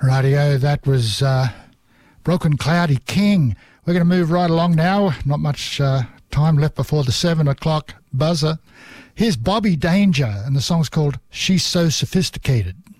Radio, that was Broken Cloudy King. We're going to move right along now. Not much time left before the 7 o'clock buzzer. Here's Bobby Danger, and the song's called She's So Sophisticated.